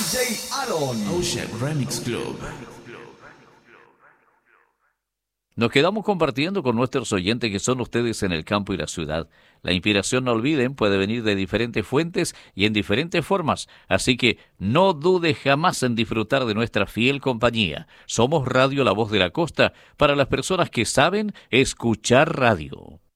DJ Aaron. Oshak Remix Club. Nos quedamos compartiendo con nuestros oyentes que son ustedes en el campo y la ciudad. La inspiración, no olviden, puede venir de diferentes fuentes y en diferentes formas, así que no dude jamás en disfrutar de nuestra fiel compañía. Somos Radio La Voz de la Costa para las personas que saben escuchar radio.